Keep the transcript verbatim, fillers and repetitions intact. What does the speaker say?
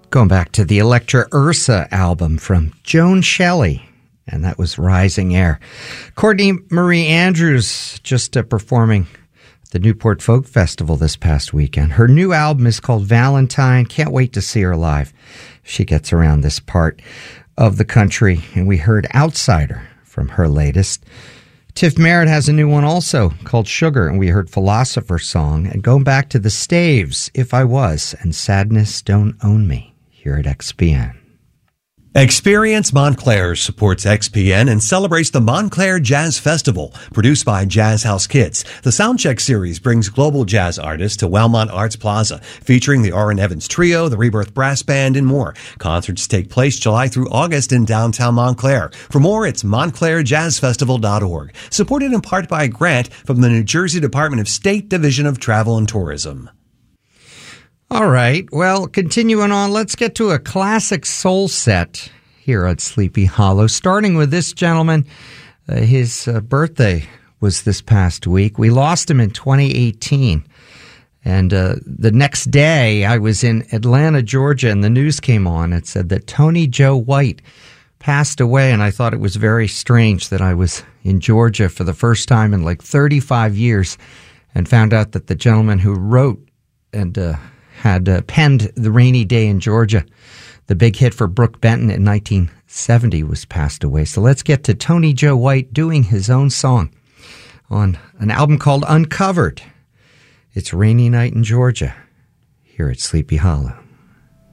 Going back to the Electra Ursa album from Joan Shelley, and that was Rising Air. Courtney Marie Andrews just uh, performing at the Newport Folk Festival this past weekend. Her new album is called Valentine. Can't wait to see her live if she gets around this part of the country. And we heard Outsider from her latest. Tiff Merritt has a new one also called Sugar, and we heard Philosopher's Song. And going back to the Staves, If I Was, and Sadness Don't Own Me, here at X P N. Experience Montclair supports X P N and celebrates the Montclair Jazz Festival, produced by Jazz House Kids. The Soundcheck series brings global jazz artists to Wellmont Arts Plaza, featuring the Orrin Evans Trio, the Rebirth Brass Band, and more. Concerts take place July through August in downtown Montclair. For more, it's montclair jazz festival dot org. Supported in part by a grant from the New Jersey Department of State Division of Travel and Tourism. All right, well, continuing on, let's get to a classic soul set here at Sleepy Hollow, starting with this gentleman. Uh, his uh, birthday was this past week. We lost him in twenty eighteen, and uh, the next day I was in Atlanta, Georgia, and the news came on. It said that Tony Joe White passed away, and I thought it was very strange that I was in Georgia for the first time in like thirty-five years and found out that the gentleman who wrote and uh, had uh, penned The Rainy Day in Georgia, the big hit for Brooke Benton in nineteen seventy, was passed away. So let's get to Tony Joe White doing his own song on an album called Uncovered. It's Rainy Night in Georgia, here at Sleepy Hollow.